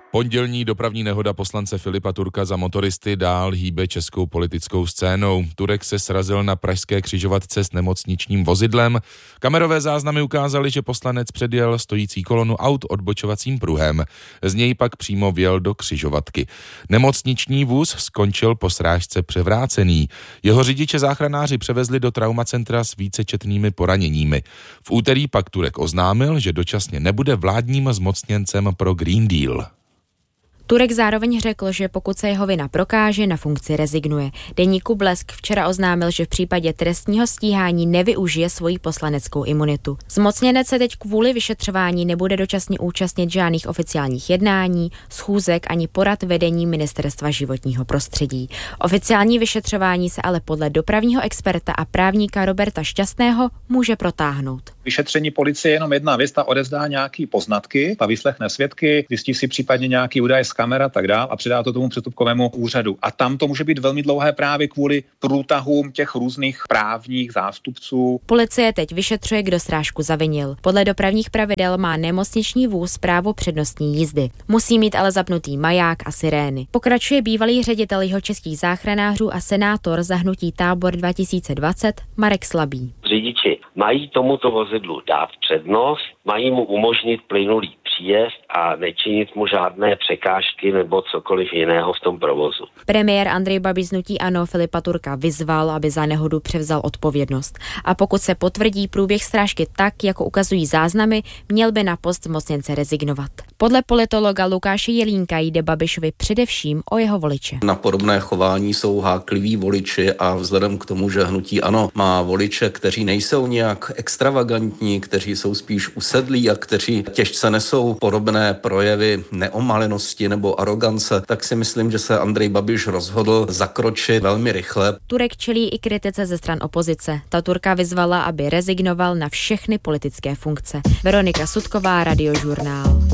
Pondělní dopravní nehoda poslance Filipa Turka za motoristy dál hýbe českou politickou scénou. Turek se srazil na pražské křižovatce s nemocničním vozidlem. Kamerové záznamy ukázaly, že poslanec předjel stojící kolonu aut odbočovacím pruhem. Z něj pak přímo vjel do křižovatky. Nemocniční vůz skončil po srážce převrácený. Jeho řidiče záchranáři převezli do traumacentra s vícečetnými poraněními. V úterý pak Turek oznámil, že dočasně nebude vládním zmocněncem pro Green Deal. Turek zároveň řekl, že pokud se jeho vina prokáže, na funkci rezignuje. Deníku Blesk včera oznámil, že v případě trestního stíhání nevyužije svoji poslaneckou imunitu. Zmocněnec se teď kvůli vyšetřování nebude dočasně účastnit žádných oficiálních jednání, schůzek ani porad vedení Ministerstva životního prostředí. Oficiální vyšetřování se ale podle dopravního experta a právníka Roberta Šťastného může protáhnout. Vyšetření policie je jenom jedna věc, ta odevzdá nějaký poznatky, ta vyslechne svědky, zjistí si případně nějaký údaj z kamer a tak dál a předá to tomu přestupkovému úřadu. A tam to může být velmi dlouhé právě kvůli průtahům těch různých právních zástupců. Policie teď vyšetřuje, kdo srážku zavinil. Podle dopravních pravidel má nemocniční vůz právo přednostní jízdy. Musí mít ale zapnutý maják a sirény. Pokračuje bývalý ředitel Jihočeských záchranářů a senátor za hnutí Tábor 2020 Marek Slabý. Řidiči mají tomuto vozidlu dát přednost, mají mu umožnit plynulý příjezd a nečinit mu žádné překážky nebo cokoliv jiného v tom provozu. Premiér Andrej Babiš z hnutí ANO Filipa Turka vyzval, aby za nehodu převzal odpovědnost. A pokud se potvrdí průběh srážky tak, jako ukazují záznamy, měl by na post zmocněnce rezignovat. Podle politologa Lukáše Jelínka jde Babišovi především o jeho voliče. Na podobné chování jsou hákliví voliči a vzhledem k tomu, že hnutí ANO má voliče, kteří nejsou nějak extravagantní, kteří jsou spíš usedlí a kteří těžce nesou podobné projevy neomalenosti nebo arogance, tak si myslím, že se Andrej Babiš rozhodl zakročit velmi rychle. Turek čelí i kritice ze stran opozice. Ta Turka vyzvala, aby rezignoval na všechny politické funkce. Veronika Sudková, Radiožurnál.